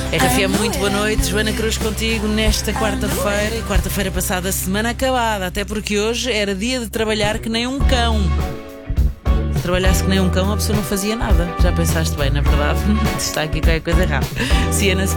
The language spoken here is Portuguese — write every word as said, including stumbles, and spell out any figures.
R F M, muito boa noite. Joana Cruz contigo nesta quarta-feira. E quarta-feira passada, semana acabada. Até porque hoje era dia de trabalhar que nem um cão. Se trabalhasse que nem um cão, a pessoa não fazia nada. Já pensaste bem, na verdade? Está aqui qualquer coisa errada. Siena